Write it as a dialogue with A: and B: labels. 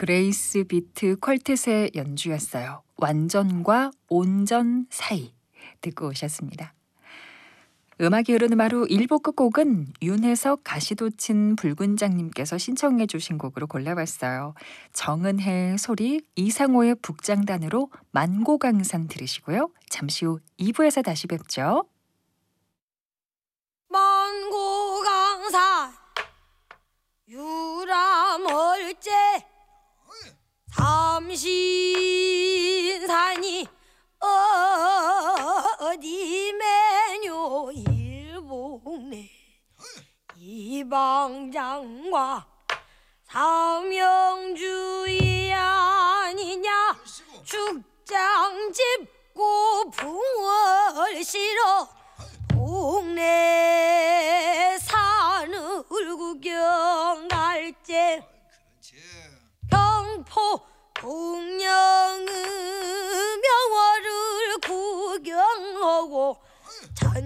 A: 그레이스 비트 퀄텟의 연주였어요. 완전과 온전 사이 듣고 오셨습니다. 음악이 흐르는 마루 1부 끝곡은 윤혜석 가시도친 붉은장님께서 신청해 주신 곡으로 골라봤어요. 정은혜의 소리, 이상호의 북장단으로 만고강산 들으시고요. 잠시 후 2부에서 다시 뵙죠.
B: 만고강산 유람월제 삼신산이 어디매뇨 일봉내 이방장과 사명주의 아니냐 죽장 짚고 붕을 실어 동네 산을 구경 갈제 경포 동령의 명월을 구경하고